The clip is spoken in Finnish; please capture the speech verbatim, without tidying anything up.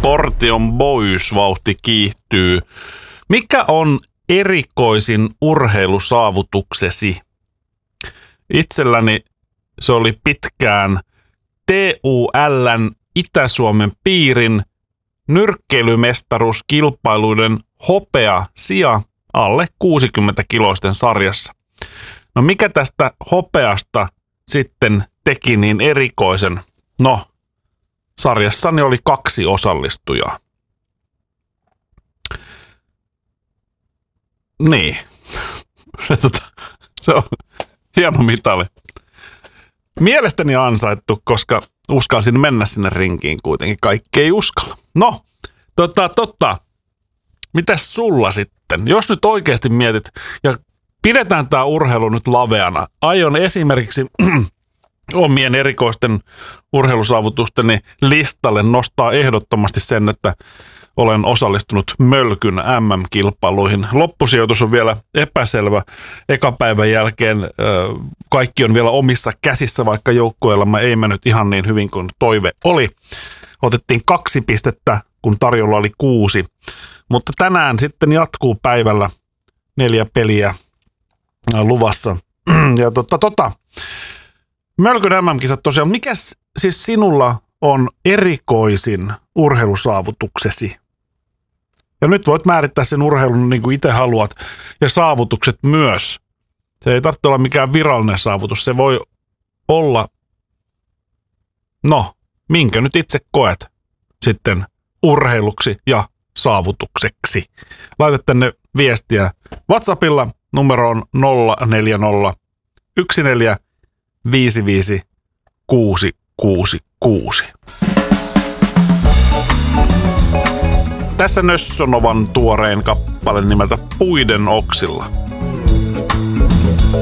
Portion Boys vauhti kiihtyy. Mikä on erikoisin urheilusaavutuksesi? Itselläni se oli pitkään T U L:n Itä-Suomen piirin nyrkkeilymestaruuskilpailuiden hopea sija alle kuusikymmentä kiloisten sarjassa. No mikä tästä hopeasta sitten teki niin erikoisen? No, sarjassani oli kaksi osallistujaa. Niin. Se on hieno mitali. Mielestäni ansaittu, koska uskalsin mennä sinne rinkiin kuitenkin. Kaikki ei uskalla. No, tota, totta. Mitäs sulla sitten? Jos nyt oikeasti mietit, ja pidetään tämä urheilu nyt laveana. Aion esimerkiksi omien erikoisten urheilusaavutusteni listalle nostaa ehdottomasti sen, että olen osallistunut Mölkyn M M-kilpailuihin. Loppusijoitus on vielä epäselvä. Ekan päivän jälkeen ö, kaikki on vielä omissa käsissä, vaikka joukkueellamme ei mennyt ihan niin hyvin kuin toive oli. Otettiin kaksi pistettä, kun tarjolla oli kuusi. Mutta tänään sitten jatkuu päivällä neljä peliä luvassa. Ja tota, tota. Mölkyn M M-kisat tosiaan. Mikäs siis sinulla on erikoisin urheilusaavutuksesi? Ja nyt voit määrittää sen urheilun niin kuin itse haluat ja saavutukset myös. Se ei tarvitse olla mikään virallinen saavutus. Se voi olla, no, minkä nyt itse koet sitten urheiluksi ja saavutukseksi. Laita tänne viestiä WhatsAppilla. Numero on nolla neljä nolla yksi neljä viisi viisi kuusi kuusi kuusi. Tässä Nössönovan tuoreen kappale nimeltä Puiden oksilla.